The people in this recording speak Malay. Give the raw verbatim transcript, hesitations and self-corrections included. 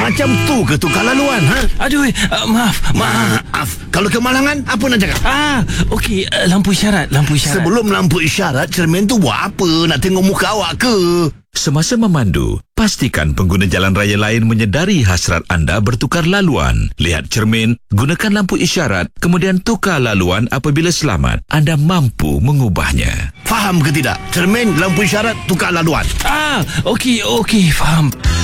Macam tu ke tukar laluan, ha? Aduh, uh, maaf, maaf. Maaf. Kalau kemalangan, apa nak cakap? Ah, okey, uh, lampu isyarat, lampu isyarat. Sebelum lampu isyarat, cermin tu buat apa? Nak tengok muka awak ke? Semasa memandu, pastikan pengguna jalan raya lain menyedari hasrat anda bertukar laluan. Lihat cermin, gunakan lampu isyarat, kemudian tukar laluan apabila selamat. Anda mampu mengubahnya. Faham ke tidak? Cermin, lampu isyarat, tukar laluan. Ah, okey, okey, faham.